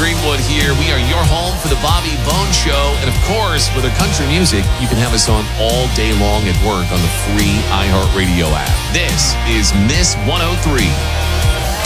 Greenwood here. We are your home for the Bobby Bone Show. And of course, with our country music, you can have us on all day long at work on the free iHeartRadio app. This is Miss 103.